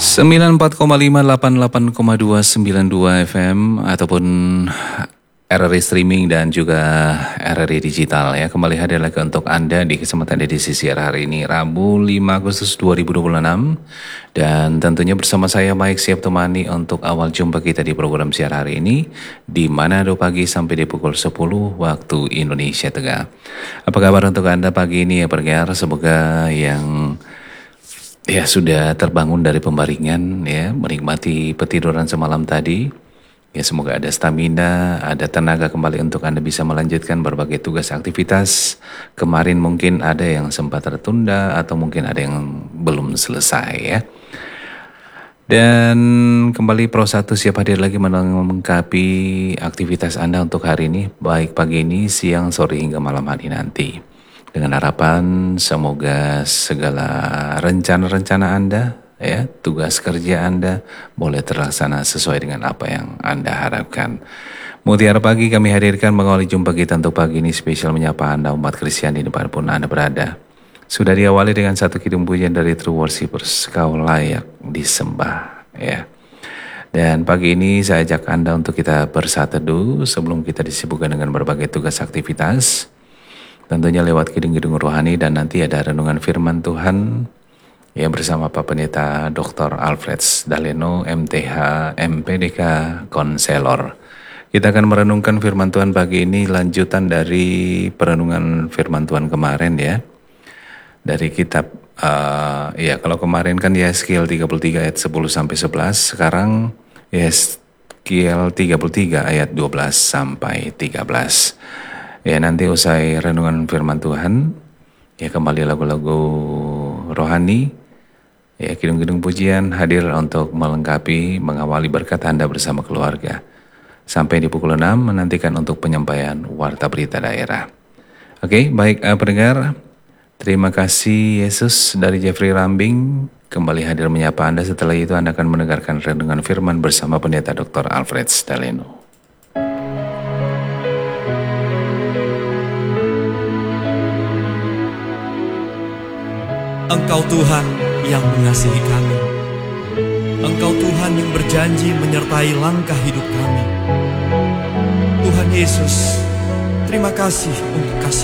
94,5, 88,2, 92 FM ataupun RRI Streaming dan juga RRI Digital ya. Kembali hadir lagi untuk Anda di kesempatan edisi siar hari ini Rabu 5 Agustus 2026. Dan tentunya bersama saya Mike siap temani untuk awal jumpa kita di program siar hari ini di Manado pagi sampai di pukul 10 waktu Indonesia Tengah. Apa kabar untuk Anda pagi ini ya pendengar? Semoga yang sudah terbangun dari pembaringan ya, menikmati petiduran semalam tadi. Ya semoga ada stamina, ada tenaga kembali untuk Anda bisa melanjutkan berbagai tugas aktivitas. Kemarin mungkin ada yang sempat tertunda atau mungkin ada yang belum selesai ya. Dan kembali Pro 1 siap hadir lagi melengkapi aktivitas Anda untuk hari ini, baik pagi ini, siang, sore hingga malam hari nanti. Dengan harapan semoga segala rencana-rencana Anda, ya, tugas kerja Anda boleh terlaksana sesuai dengan apa yang Anda harapkan. Mutiara Pagi kami hadirkan mengawali jumpa kita untuk pagi ini spesial menyapa Anda umat Kristiani dimanapun Anda berada. Sudah diawali dengan satu kidung pujian dari True Worshippers, Kau layak disembah, ya. Dan pagi ini saya ajak Anda untuk kita bersatu teduh sebelum kita disibukkan dengan berbagai tugas aktivitas. Tentunya lewat kidung-kidung rohani dan nanti ada renungan firman Tuhan yang bersama Pak Pendeta Dr. Alfred Daleno, MTH, MPDK, Konselor. Kita akan merenungkan firman Tuhan pagi ini lanjutan dari perenungan firman Tuhan kemarin ya. Dari kitab, kalau kemarin kan Yeskiel 33 ayat 10 sampai 11, sekarang Yeskiel 33 ayat 12 sampai 13. Ya nanti usai renungan firman Tuhan, ya kembali lagu-lagu rohani, ya kidung-kidung pujian hadir untuk melengkapi, mengawali berkat Anda bersama keluarga. Sampai di pukul 6 menantikan untuk penyampaian warta berita daerah. Oke, baik pendengar, terima kasih Yesus dari Jeffrey Rambing. Kembali hadir menyapa Anda, setelah itu Anda akan mendengarkan renungan firman bersama Pendeta Dr. Alfred Daleno. Engkau Tuhan yang mengasihi kami. Engkau Tuhan yang berjanji menyertai langkah hidup kami. Tuhan Yesus, terima kasih untuk kasih